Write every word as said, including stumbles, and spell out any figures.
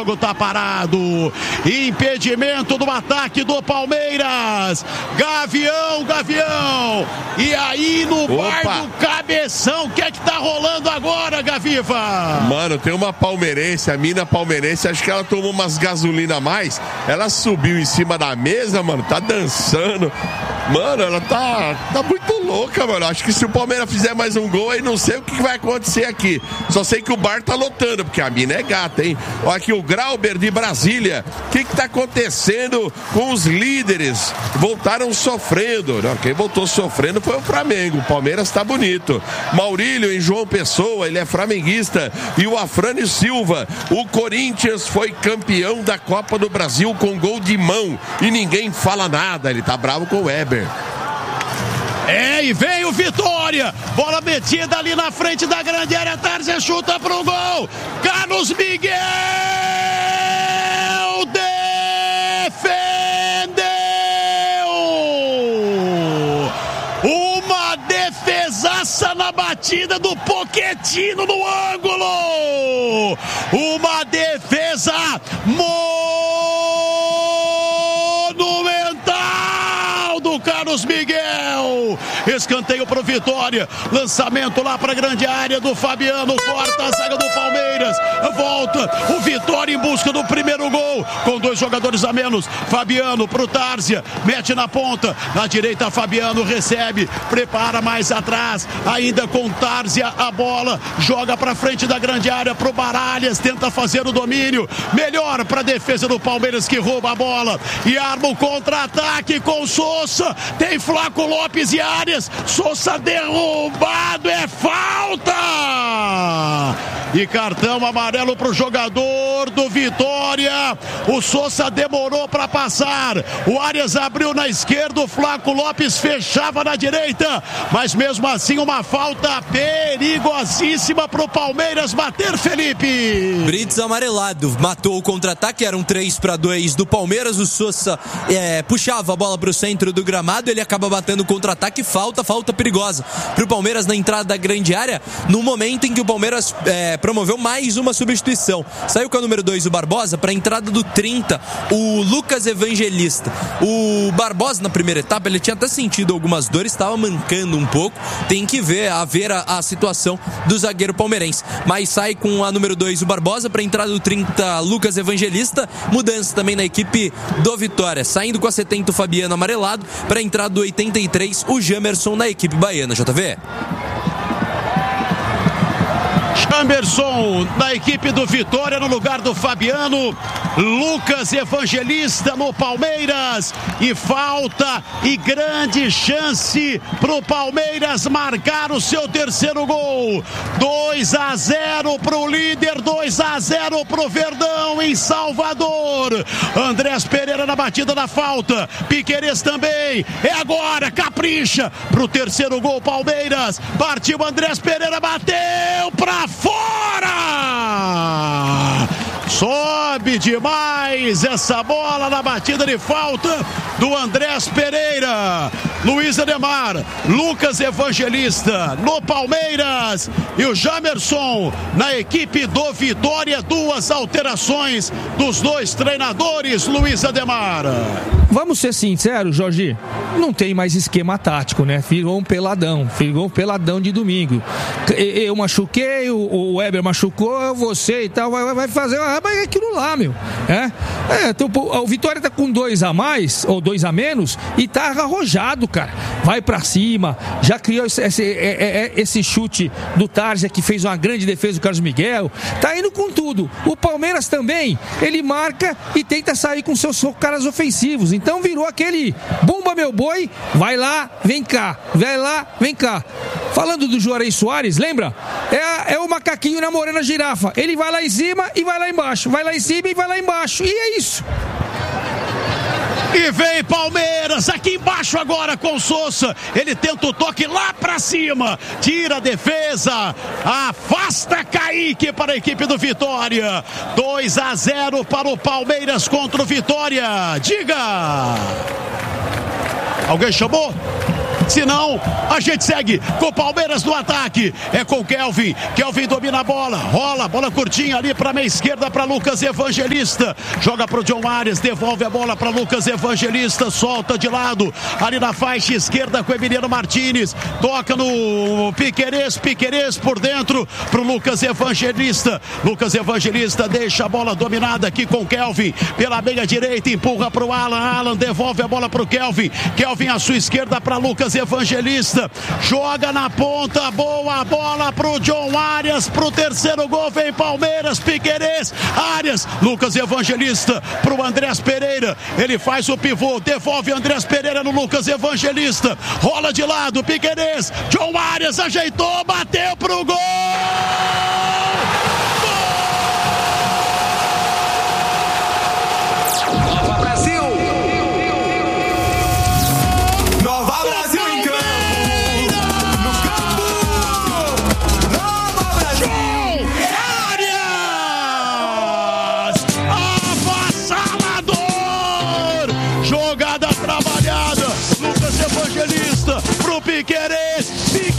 jogo tá parado. Impedimento do ataque do Palmeiras. Gavião, Gavião. E aí no bar do Cabeção, o que é que tá rolando agora, Gaviva? Mano, tem uma palmeirense, a mina palmeirense, acho que ela tomou umas gasolina a mais. Ela subiu em cima da mesa, mano, tá dançando. Mano, ela tá, tá muito louca, mano. Acho que se o Palmeiras fizer mais um gol, aí não sei o que vai acontecer aqui. Só sei que o bar tá lotando, porque a mina é gata, hein? Olha aqui o Grauber de Brasília. O que que tá acontecendo com os líderes? Voltaram sofrendo. Não, quem voltou sofrendo foi o Flamengo. O Palmeiras tá bonito. Maurílio em João Pessoa, ele é flamenguista. E o Afrânio Silva. O Corinthians foi campeão da Copa do Brasil com gol de mão. E ninguém fala nada. Ele tá bravo com o Weber. É, e vem o Vitória, bola metida ali na frente da grande área, Tárzia chuta pro gol, Carlos Miguel defendeu, uma defesaça na batida do Pochettino no ângulo, uma defesa monumental do Carlos Miguel. Escanteio pro Vitória, lançamento lá pra grande área do Fabiano, corta a zaga do Palmeiras, volta o Vitória em busca do primeiro gol, com dois jogadores a menos, Fabiano pro Tárzia, mete na ponta, na direita Fabiano recebe, prepara mais atrás, ainda com Tárzia a bola, joga pra frente da grande área pro Baralhas, tenta fazer o domínio, melhor pra defesa do Palmeiras que rouba a bola e arma o contra-ataque com Sousa, tem Flaco Lopes e Arias, Sousa derrubado, é falta! E cartão amarelo pro jogador do Vitória. O Sousa demorou para passar. O Arias abriu na esquerda, o Flaco Lopes fechava na direita. Mas mesmo assim uma falta perigosíssima pro Palmeiras bater, Felipe. Brits amarelado, matou o contra-ataque, eram três para dois do Palmeiras. O Sousa é, puxava a bola pro centro do gramado, ele acaba batendo o contra-ataque, falta, falta perigosa pro Palmeiras na entrada da grande área, no momento em que o Palmeiras é, promoveu mais uma substituição. Saiu com a número dois o Barbosa para a entrada do trinta, o Lucas Evangelista. O Barbosa na primeira etapa, ele tinha até sentido algumas dores, estava mancando um pouco, tem que ver a ver a, a situação do zagueiro palmeirense, mas sai com a número dois o Barbosa para a entrada do trinta, Lucas Evangelista. Mudança também na equipe do Vitória, saindo com a setenta o Fabiano amarelado, para a entrada do oitenta e três o Jamerson na equipe baiana. J V. Jamerson da equipe do Vitória no lugar do Fabiano, Lucas Evangelista no Palmeiras, e falta e grande chance pro Palmeiras marcar o seu terceiro gol. dois a zero pro líder, dois a zero pro Verdão em Salvador. Andrés Pereira na batida da falta, Piquerez também, é agora, capricha pro terceiro gol Palmeiras, partiu Andrés Pereira, bateu pra fora! Sobe demais essa bola na batida de falta do Andrés Pereira. Luiz Ademar, Lucas Evangelista no Palmeiras e o Jamerson na equipe do Vitória. Duas alterações dos dois treinadores, Luiz Ademar. Vamos ser sinceros, Jorge, não tem mais esquema tático, né? Virou um peladão, virou um peladão de domingo. Eu machuquei, o Weber machucou, você e tal, vai, vai fazer vai aquilo lá, meu. É, é então, o Vitória tá com dois a mais, ou dois a menos, e tá arrojado, cara. Vai pra cima, já criou esse, esse, esse chute do Tárzia, que fez uma grande defesa do Carlos Miguel, tá indo com tudo. O Palmeiras também, ele marca e tenta sair com seus caras ofensivos. Então virou aquele bomba meu boi, vai lá, vem cá, vai lá, vem cá. Falando do Juarez Soares, lembra? É, é o macaquinho namorando a girafa. Ele vai lá em cima e vai lá embaixo, vai lá em cima e vai lá embaixo. E é isso. E vem Palmeiras aqui embaixo agora com Sousa. Ele tenta o toque lá pra cima. Tira a defesa. Afasta Kaique para a equipe do Vitória. dois a zero para o Palmeiras contra o Vitória. Diga! Alguém chamou? Se não, a gente segue com o Palmeiras no ataque. É com o Kelvin. Kelvin domina a bola. Rola, bola curtinha ali para meia esquerda para Lucas Evangelista. Joga para o John Arias. Devolve a bola para Lucas Evangelista. Solta de lado. Ali na faixa esquerda com o Emiliano Martínez. Toca no Piquerez. Piquerez por dentro para o Lucas Evangelista. Lucas Evangelista deixa a bola dominada aqui com o Kelvin. Pela meia direita. Empurra para o Alan. Alan devolve a bola para o Kelvin. Kelvin à sua esquerda para Lucas Evangelista. Joga na ponta. Boa bola para o John Arias. Para o terceiro gol vem Palmeiras. Piquerez. Arias. Lucas Evangelista para o Andrés Pereira. Ele faz o pivô. Devolve Andrés Pereira no Lucas Evangelista. Rola de lado. Piquerez. John Arias ajeitou. Bateu para o gol. Piquerez,